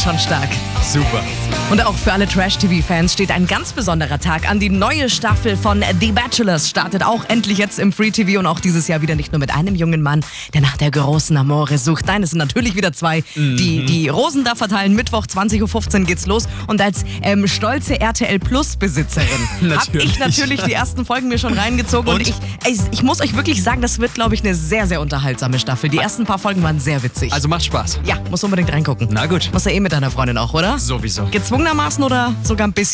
schon stark. Super. Und auch für alle Trash-TV-Fans steht ein ganz besonderer Tag an. Die neue Staffel von The Bachelors startet auch endlich jetzt im Free-TV und auch dieses Jahr wieder nicht nur mit einem jungen Mann, der nach der großen Amore sucht. Nein, es sind natürlich wieder zwei, die Rosen da verteilen. Mittwoch 20.15 Uhr geht's los und als stolze RTL-Plus-Besitzerin habe ich natürlich die ersten Folgen mir schon reingezogen und ich muss euch wirklich sagen, das wird, glaube ich, eine sehr, sehr unterhaltsame Staffel. Die ersten paar Folgen waren sehr witzig. Also macht Spaß. Ja, muss unbedingt reingucken. Na gut. Muss ja mit deiner Freundin auch, oder? Sowieso. Gezwungenermaßen oder sogar ein bisschen?